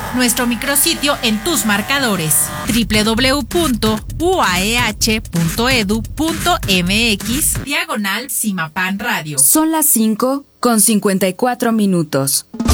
nuestro micrositio en tus marcadores www.uaeh.edu.mx/Cimapan Radio. Son las 5:54.